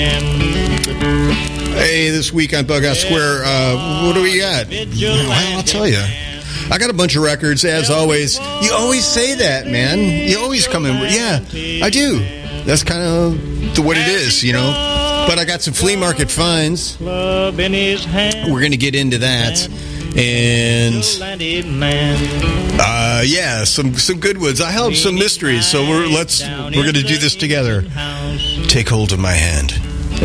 Hey, this week on Bughouse Square, what do we got? Well, I'll tell you. I got a bunch of records, as always. You always say that, man. You always come in. Yeah, I do. That's kind of what it is, you know. But I got some flea market finds. We're going to get into that. And, yeah, some good ones. I helped some mysteries, so we're going to do this together. Take hold of my hand.